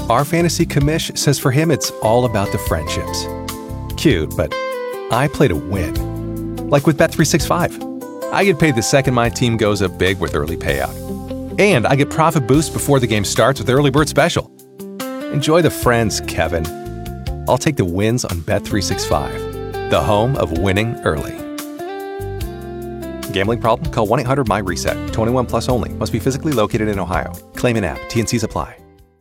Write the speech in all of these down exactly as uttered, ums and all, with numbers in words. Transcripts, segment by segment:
Our fantasy commish says for him it's all about the friendships. Cute, but I play to win. Like with Bet three sixty-five. I get paid the second my team goes up big with early payout. And I get profit boost before the game starts with Early Bird Special. Enjoy the friends, Kevin. I'll take the wins on Bet three sixty-five, the home of winning early. Gambling problem? Call one eight hundred my reset. twenty-one plus only. Must be physically located in Ohio. Claim in app. T N Cs apply.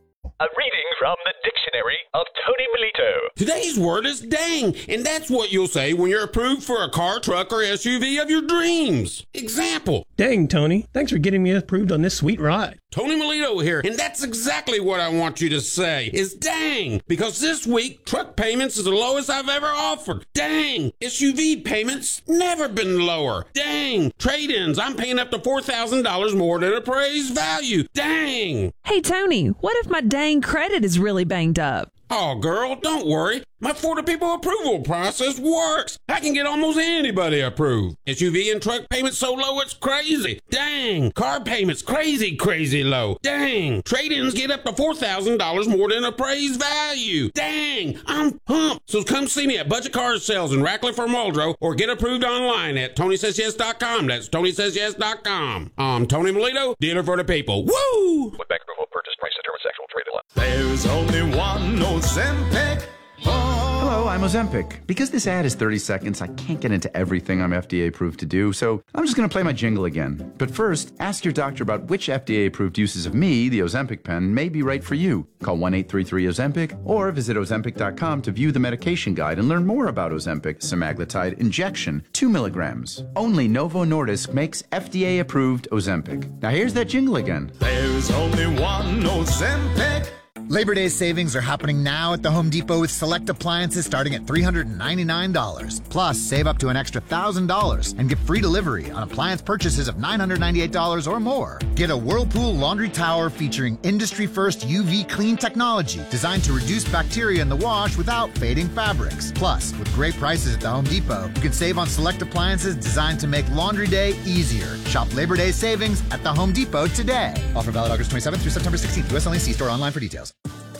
A reading from the Dictionary of Tony Melito. Today's word is dang, and that's what you'll say when you're approved for a car, truck, or S U V of your dreams. Example. Dang, Tony. Thanks for getting me approved on this sweet ride. Tony Melito here, and that's exactly what I want you to say, is dang, because this week, truck payments is the lowest I've ever offered. Dang, S U V payments never been lower. Dang, trade-ins, I'm paying up to four thousand dollars more than appraised value. Dang. Hey, Tony, what if my dang credit is really banged up? Oh, girl, don't worry. My For the People approval process works. I can get almost anybody approved. S U V and truck payments so low it's crazy. Dang. Car payments crazy, crazy low. Dang. Trade-ins get up to four thousand dollars more than appraised value. Dang. I'm pumped. So come see me at Budget Car Sales in Ratcliffe or Muldrow or get approved online at Tony Says Yes dot com. That's Tony Says Yes dot com. I'm Tony Melito, dealer for the people. Woo! With bank approval, purchase price determines actual trade allowance. There's only one Ozempic. Hello, I'm Ozempic. Because this ad is thirty seconds, I can't get into everything I'm F D A approved to do, so I'm just going to play my jingle again. But first, ask your doctor about which F D A approved uses of me, the Ozempic pen, may be right for you. Call one eight three three Ozempic or visit Ozempic dot com to view the medication guide and learn more about Ozempic semaglutide injection, two milligrams. Only Novo Nordisk makes F D A approved Ozempic. Now here's that jingle again. There's only one Ozempic. Labor Day savings are happening now at the Home Depot with select appliances starting at three hundred ninety-nine dollars. Plus, save up to an extra one thousand dollars and get free delivery on appliance purchases of nine hundred ninety-eight dollars or more. Get a Whirlpool laundry tower featuring industry-first U V clean technology designed to reduce bacteria in the wash without fading fabrics. Plus, with great prices at the Home Depot, you can save on select appliances designed to make laundry day easier. Shop Labor Day savings at the Home Depot today. Offer valid August twenty-seventh through September sixteenth. U S only. See store online for details.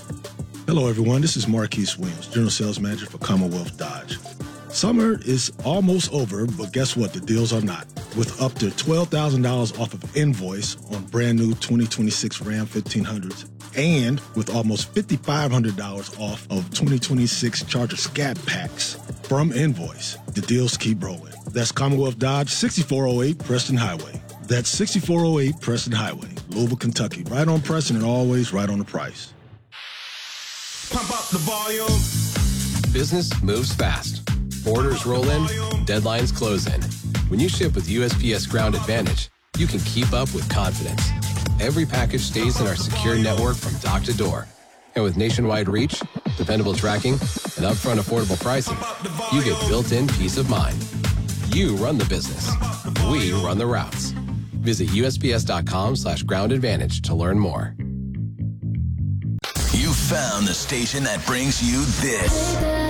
Hello, everyone. This is Marquise Williams, General Sales Manager for Commonwealth Dodge. Summer is almost over, but guess what? The deals are not. With up to twelve thousand dollars off of invoice on brand new twenty twenty-six Ram fifteen hundreds, and with almost five thousand five hundred dollars off of twenty twenty-six Charger Scat Packs from invoice. The deals keep rolling. That's Commonwealth Dodge, sixty-four oh eight Preston Highway. That's sixty-four oh eight Preston Highway, Louisville, Kentucky. Right on Preston and always right on the price. Pump up the volume. Business moves fast. Orders roll in, deadlines close in. When you ship with U S P S Ground Advantage, you can keep up with confidence. Every package stays in our secure network from dock to door. And with nationwide reach, dependable tracking, and upfront affordable pricing, you get built-in peace of mind. You run the business. We run the routes. Visit U S P S dot com slash ground advantage to learn more. You found the station that brings you this.